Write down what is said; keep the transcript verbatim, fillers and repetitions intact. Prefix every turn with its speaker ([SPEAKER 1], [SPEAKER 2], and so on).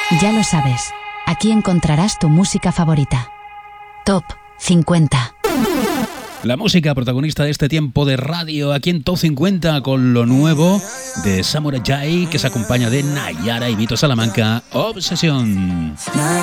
[SPEAKER 1] Ya lo sabes, aquí encontrarás tu música favorita. Top cincuenta.
[SPEAKER 2] La música protagonista de este tiempo de radio aquí en Top cincuenta con lo nuevo de Samurai Jai, que se acompaña de Nayara y Vito Salamanca, Obsesión.